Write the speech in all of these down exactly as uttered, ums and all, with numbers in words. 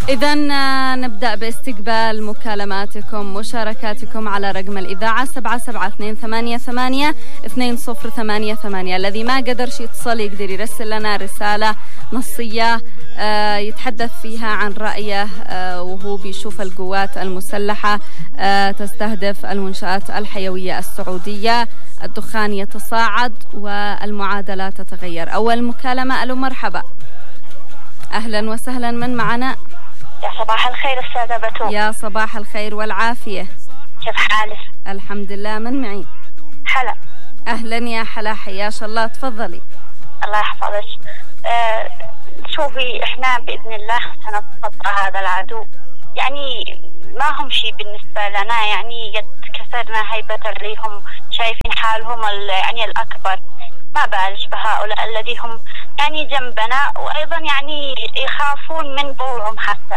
إذا نبدأ باستقبال مكالماتكم مشاركاتكم على رقم الإذاعة سبعة سبعة اثنين ثمانية ثمانية اثنين صفر ثمانية ثمانية. الذي ما قدرش يتصل يقدر يرسل لنا رسالة نصية آه يتحدث فيها عن رأيه آه وهو بيشوف القوات المسلحة آه تستهدف المنشآت الحيوية السعودية، الدخان يتصاعد والمعادلة تتغير. أول مكالمة. ألو مرحبا. أهلا وسهلا، من معنا؟ يا صباح الخير أستاذة بتو. يا صباح الخير والعافية، كيف حالك؟ الحمد لله. من معي؟ حلا. أهلا يا حلا، حياش الله، تفضلي. الله يحفظك. أه شوفي احنا بإذن الله سنتخطى هذا العدو، يعني ما هم شيء بالنسبة لنا، يعني كسرنا هيبة ليهم، شايفين حالهم يعني الأكبر، ما بالش بهؤلاء الذي هم يعني جنبنا، وأيضا يعني يخافون من بورهم حتى.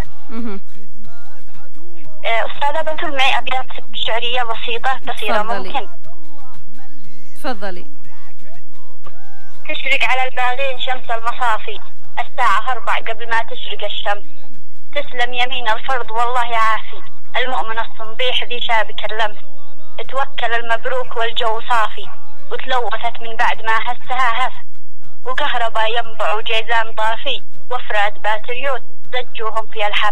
أستاذة بتول معي أبيات شعرية بسيطة قصيرة ممكن؟ تفضلي. تشرق على الباغين شمس المصافي، الساعة أربع قبل ما تشرق الشمس، تسلم يمين الفرض والله عافي، المؤمن الصنبيح ذي شابك اللمس، توكل المبروك والجو صافي، وتلوثت من بعد ما هسها هس، وكهرباء ينبع وجيزان طافي، وفرات باتريوت ضجوهم في الحب،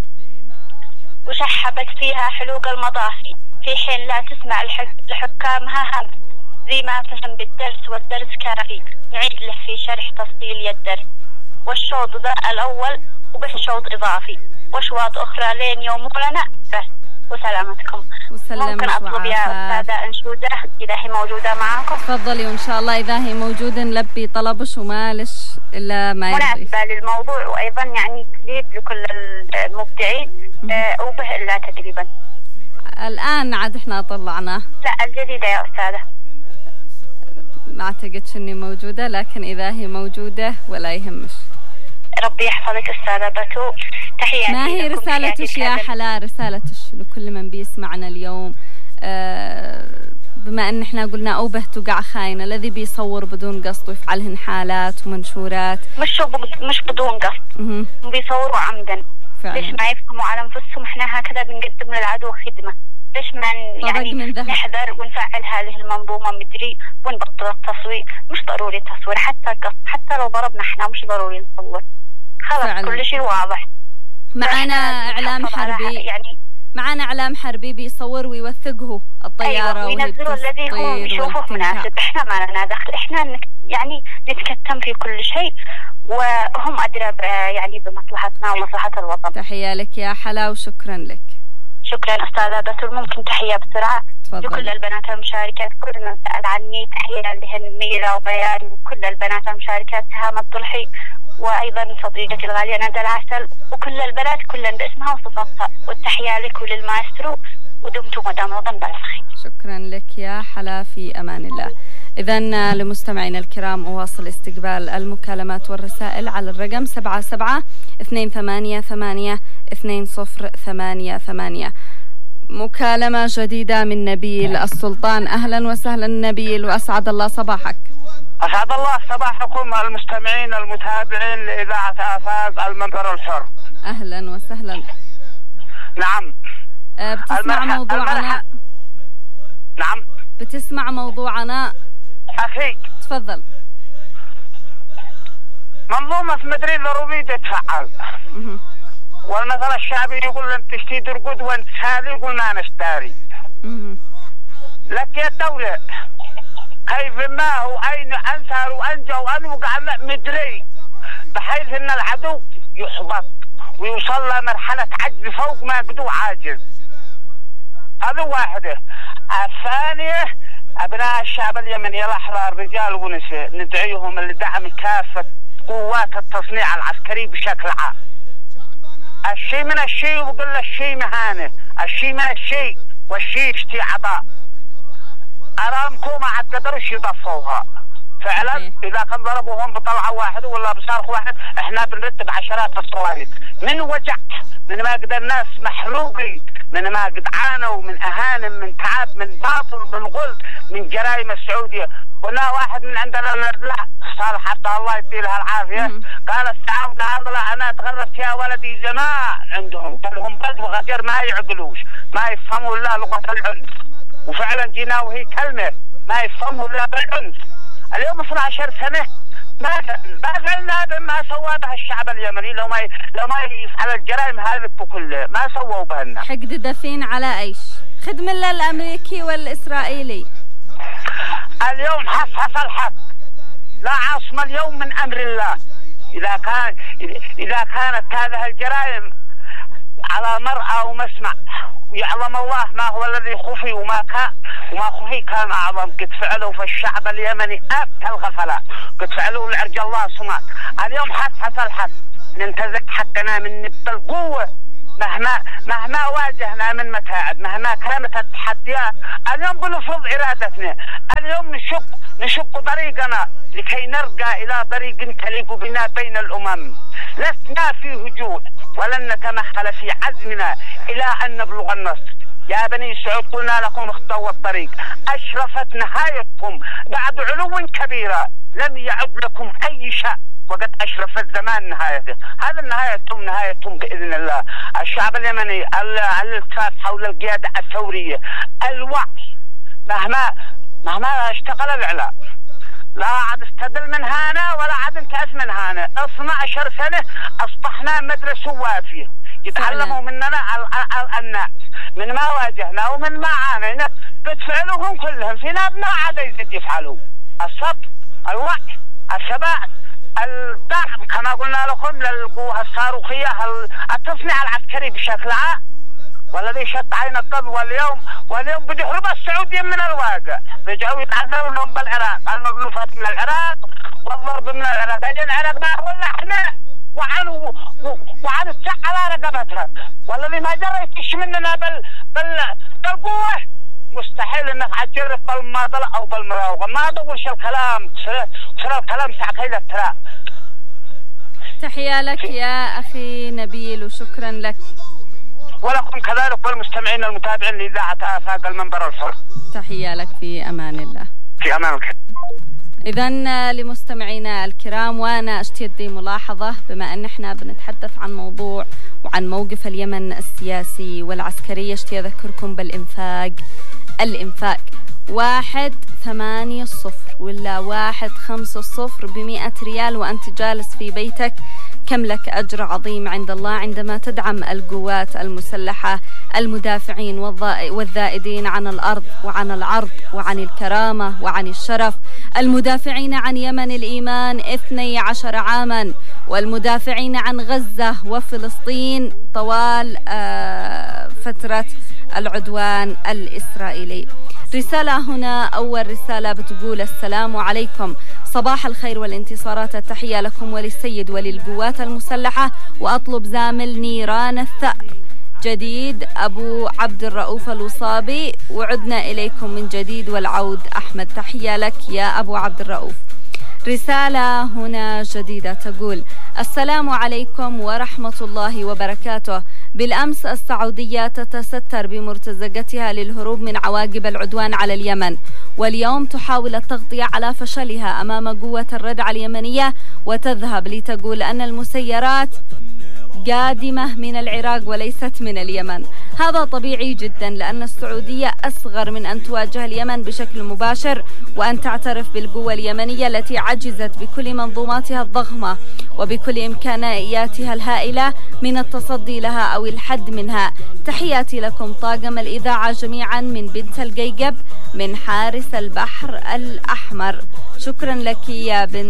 وشحبت فيها حلوق المطافي، في حين لا تسمع لحكامها همس، ذي ما فهم بالدرس والدرس كافي، نعيد له في شرح تفصيل الدرس، والشوط ذا الأول وبس شوط إضافي، وأشواط أخرى لين يوم لنا بس. وسلامتكم. ممكن أطلب يا أستاذة أنشودة إذا هي موجودة معاكم؟ تفضلي، وإن شاء الله إذا هي موجودة نلبي طلبش ومالش إلا ما يرضي. مناسبة للموضوع وأيضا يعني تفيد لكل المبدعين أه وبه إلا تقريبا. الآن عاد إحنا طلعناه. لا الجديدة يا أستاذة. ما أعتقدش إني موجودة، لكن إذا هي موجودة ولا يهمش. ربي يحفظك أستاذة بتو. تحياتي. ما هي رسالتش يا حلا؟ رسالتش لكل من بيسمعنا اليوم، آه بما أن احنا قلنا أوبه توقع خاينة، الذي بيصور بدون قصد ويفعلهن حالات ومنشورات. مش مش بدون قصد، بيصوروا عمدا. فعلا. ليش ما يفهموا على أنفسهم؟ احنا هكذا بنقدم للعدو خدمة، ليش ما يعني نحذر ونفعل هذه المنظومة مدري ونبطل التصوير؟ مش ضروري التصوير، حتى القصد، حتى لو ضربنا احنا مش ضروري نصور، خلاص فعلا. كل شيء واضح. معنا إعلام حربي، يعني معنا إعلام حربي بيصور ويوثقه الطيارة. أيوة، وينزلوا الذي هم يشوفوه مناسب، احنا ما لنا دخل، احنا يعني نتكتم في كل شيء وهم أدرى يعني بمصلحتنا ومصلحة الوطن. تحية لك يا حلا وشكرا لك. شكرا أستاذة بتول. ممكن تحية بسرعة تفضل. لكل البنات المشاركات، كل من سأل عني، تحية لهن ميرا وبيان، وكل البنات المشاركات سهام الضلحي، وأيضا صديقتي الغالية ندى العسل، وكل البنات كلا باسمها وصفاتها، والتحية لك وللماسترو، ودمتم مدام رمضان بألف خير. شكرا لك يا حلا، في أمان الله. إذن لمستمعينا الكرام أواصل استقبال المكالمات والرسائل على الرقم سبعة سبعة اثنين ثمانية ثمانية اثنين صفر ثمانية ثمانية. مكالمة جديدة من نبيل السلطان. أهلا وسهلا نبيل، وأسعد الله صباحك. أسعد الله صباحكم المستمعين المتابعين لإذاعة آفاق المنبر الحر. أهلا وسهلا. نعم. أه بتسمع المرح... موضوعنا المرح... نعم بتسمع موضوعنا أخي. تفضل. منظومة مدري ضروري تتفعل، والمثل الشعبي يقول أنت تشتي ترقد وأنت سالي، يقول ما نشتاري. لك يا الدولة كيف ما هو أين أنسر وأنجى وأنوقع مدري، بحيث أن العدو يحبط ويوصل لمرحلة عجز فوق ما قدو عاجز. هذا واحدة. الثانية أبناء الشعب اليمني الأحرار رجال ونساء ندعيهم لدعم كافة قوات التصنيع العسكري بشكل عام. الشيء من الشيء وقل الشيء مهانة، الشيء من الشيء والشيء اشتي عطاء. أرامكو ما عاد قدرش يضفوها فعلا. إذا كان ضربوهم بطلعة واحدة ولا بصاروخ واحد احنا بنرتب عشرات الصواريخ. من وجع من ما قدر الناس محروقين من ما قد عانوا من اهانم، من تعب، من باطل، من غل، من جرائم السعوديه. قلنا واحد من عندنا لا صالح حتى الله يديلها العافيه قال استعاونا الله انا تغربت يا ولدي زمان عندهم، قال لهم بلد وغدير ما يعقلوش، ما يفهموا الا لغه العنف. وفعلا جينا وهي كلمه ما يفهموا الا بالعنف. اليوم اثنا عشر سنه ما ما فعلنا ما سوى به الشعب اليمني. لو ما لو ما يفعل الجرائم هذه كلها ما سووا بهن. حقد دفين على ايش؟ خدم الله الامريكي والاسرائيلي. اليوم حصحص الحق، لا عاصم اليوم من امر الله. اذا كان اذا كانت هذه الجرائم على مرأى ومسمع ويعلم الله ما هو الذي خفي وما كان وما خفي كان اعظم. قد فعلوا في الشعب اليمني ابكى الغفلات، قد فعلوا لعرج الله صمات. اليوم حصحص الحق، ننتزع حقنا من نبت القوه مهما مهما واجهنا من متاعب، مهما كانت التحديات. اليوم بنفرض ارادتنا، اليوم نشق نشق طريقنا لكي نرجع الى طريق تليق بنا بين الامم. لسنا في هجوع ولن نتمخل في عزمنا الى ان نبلغ النصر. يا بني سعود قلنا لكم اخطوا الطريق، اشرفت نهايتكم بعد علو كبيرة، لم يعد لكم اي شيء وقد اشرف الزمان نهايته. هذا نهايتهم نهايتهم باذن الله. الشعب اليمني الالتفاف حول القياده الثوريه، الوعي مهما مهما اشتغل الاعلام لا عاد استدل من هنا ولا عاد انتهز من هنا. اثنا عشر سنه اصبحنا مدرسه وافيه، يتعلموا مننا الناس من ما واجهنا ومن ما عانينا. بتفعلوهم كلهم فينا ما عاد يزيد يفعلوا. الصبر، الوعي، الثبات، الدعم كما قلنا لكم للقوة الصاروخية، التصنيع العسكري بشكل عام. والذي شط عين الطب واليوم واليوم بده يهرب السعوديين من الواقع، رجعوا يتعذروا لهم بالعراق، المغلوفات من العراق والضرب من العراق. اجل العراق ما هو الا احنا وعن وعن السع على رقبتها. والذي ما جرى يتش مننا بال بال بالقوة مستحيل انك تجرب بالماضله او بالمراوغه. ما تقولش الكلام ترى الكلام ساعة هيدا ترى. تحية لك يا اخي نبيل وشكرا لك. ولكم كذلك والمستمعين المتابعين لإذاعة آفاق المنبر الحر. تحية لك في امان الله. في امان الله. إذن لمستمعينا الكرام، وأنا أشتدي ملاحظة بما أن احنا بنتحدث عن موضوع وعن موقف اليمن السياسي والعسكري، اشتي أذكركم بالإنفاق. الإنفاق واحد ثمانية الصفر ولا واحد خمسة الصفر بمئة ريال وأنت جالس في بيتك. كم لك أجر عظيم عند الله عندما تدعم القوات المسلحة، المدافعين والذائدين عن الأرض وعن العرض وعن الكرامة وعن الشرف، المدافعين عن يمن الإيمان اثني عشر عاما، والمدافعين عن غزة وفلسطين طوال فترة العدوان الإسرائيلي. رسالة هنا، أول رسالة بتقول: السلام عليكم، صباح الخير والانتصارات، التحية لكم وللسيد وللقوات المسلحة، وأطلب زامل نيران الثأر جديد أبو عبد الرؤوف الوصابي، وعدنا إليكم من جديد والعود أحمد. تحية لك يا أبو عبد الرؤوف. رسالة هنا جديدة تقول: السلام عليكم ورحمة الله وبركاته. بالأمس السعودية تتستر بمرتزقتها للهروب من عواقب العدوان على اليمن، واليوم تحاول التغطية على فشلها أمام قوة الردع اليمنية، وتذهب لتقول أن المسيرات قادمة من العراق وليست من اليمن. هذا طبيعي جدا، لأن السعودية أصغر من أن تواجه اليمن بشكل مباشر، وأن تعترف بالقوة اليمنية التي عجزت بكل منظوماتها الضخمة وبكل إمكانياتها الهائلة من التصدي لها أو الحد منها. تحياتي لكم طاقم الإذاعة جميعا من بنت القيقب من حارس البحر الأحمر. شكرا لك يا بنت